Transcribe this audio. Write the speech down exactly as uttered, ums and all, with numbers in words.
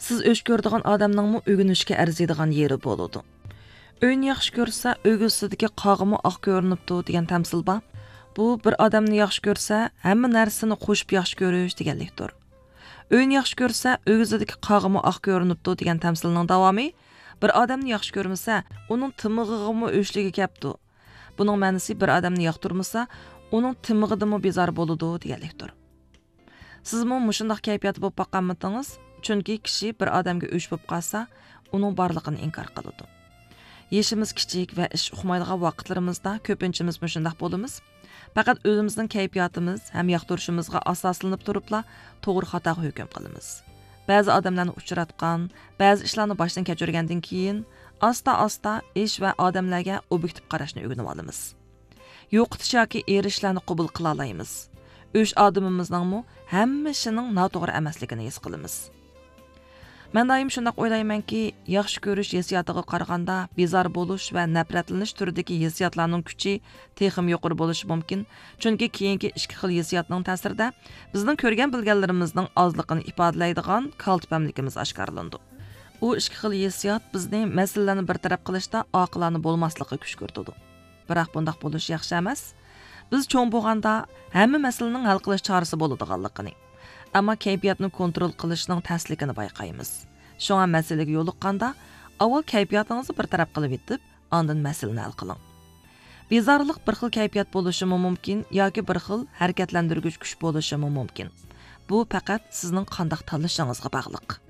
Siz o'ch ko'radigan odamningmi o'rganishga arziydigan yeri bo'ladi. O'yni yaxshi ko'rsa, o'g'ilsidagi qog'imi oq ko'rinibdi degan tamsil bor. Bu bir odamni yaxshi ko'rsa, hamma narsani qo'shib yaxshi ko'rish deganlikdir. O'yni yaxshi ko'rsa, o'g'ilsidagi qog'imi oq ko'rinibdi degan tamsilning davomi bir odamni yaxshi ko'rmasa, uning timig'ig'imi o'shligi kapdi. Buning ma'nosi bir odamni yoqtirmasa, uning timig'idimi bezor bo'ladi deganlikdir. Sizmi mushundaq kayfiyat bo'lib boqqanmidingiz? Chunki kishi bir odamga o'ch bo'lib qolsa, uning borlig'ini inkor qiladi. Yeshimiz kichik va ish uqmaydigan vaqtlarimizda ko'pinchimiz mushundaq bo'lamiz. Faqat o'zimizning kayfiyatimiz ham yoqtirishimizga asoslanib turibla to'g'ri xatoga hukm qilamiz. Ba'zi odamlarni uchratgan, ba'zi ishlarni boshdan kechirgandan keyin asta-asta ish va odamlarga obyektiv qarashni o'rganib olamiz. Yo'qotish yoki erishlarni qabul qila olamiz. O'sh odamimizning hamma ishining noto'g'ri emasligini his qilamiz. Men doim shunday o'ylaymanki, yaxshi ko'rish hissiyotiga qaraganda bezor bo'lish va nafratlanish turidagi hissiyotlarning kuchi texim yuqori bo'lishi mumkin. Chunki keyingi ikki xil hissiyotning ta'sirida bizning ko'rgan bilganlarimizning ozligini ifodalaydigan kaltpamligimiz oshkorlandi. U ikki xil hissiyot bizni masalalarni bartaraf qilishda oqilona bo'lmaslikka kuch ko'rsatdi. Biroq bunday bo'lish yaxshi emas. Biz cho'ng bo'lganda hamma masalaning hal qilish chorasi bo'ladiganligini, ammo kayfiyatni kontrol qilishning tasligini bayqaymiz. Shunga masalaga yo'liqqanda, avval kayfiyatingizni bir taraf qilib yetib, ondan masalani hal qiling. Bezorlik bir xil kayfiyat bo'lishi mumkin yoki bir xil harakatlantirgich kuch bo'lishi mumkin. Bu faqat sizning qanday tanlashingizga bog'liq.